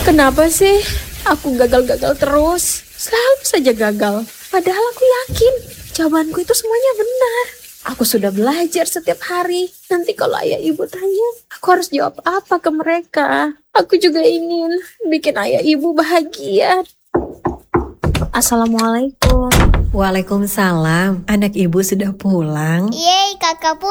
Kenapa sih aku gagal-gagal terus? Selalu saja gagal. Padahal aku yakin jawabanku itu semuanya benar. Aku sudah belajar setiap hari. Nanti kalau ayah ibu tanya, aku harus jawab apa ke mereka? Aku juga ingin bikin ayah ibu bahagia. Assalamualaikum. Waalaikumsalam. Anak ibu sudah pulang. Yeay, kakak